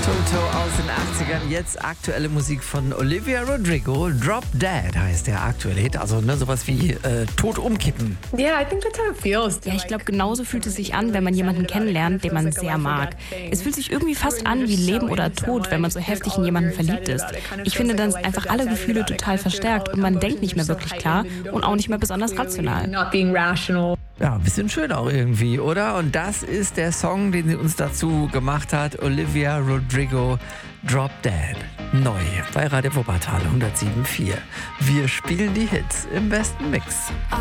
Toto aus den 80ern, jetzt aktuelle Musik von Olivia Rodrigo. Drop Dead heißt der aktuelle Hit, also sowas wie tot umkippen. Yeah, I think that's how it feels. Ja, ich glaube, genauso fühlt es sich an, wenn man jemanden kennenlernt, den man sehr mag. Es fühlt sich irgendwie fast an wie Leben oder Tod, wenn man so heftig in jemanden verliebt ist. Ich finde, dann sind einfach alle Gefühle total verstärkt und man denkt nicht mehr wirklich klar und auch nicht mehr besonders rational. Ja, ein bisschen schön auch irgendwie, oder? Und das ist der Song, den sie uns dazu gemacht hat. Olivia Rodrigo, Drop Dead. Neu bei Radio Wuppertal 107.4. Wir spielen die Hits im besten Mix.